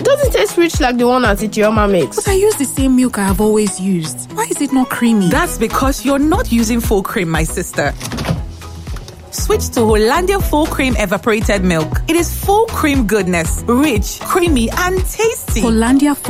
doesn't taste rich like the one Auntie Chioma makes. But I use the same milk I have always used. Why is it not creamy? That's because you're not using full cream, my sister. Switch to Hollandia Full Cream Evaporated Milk. It is full cream goodness, rich, creamy, and tasty. Hollandia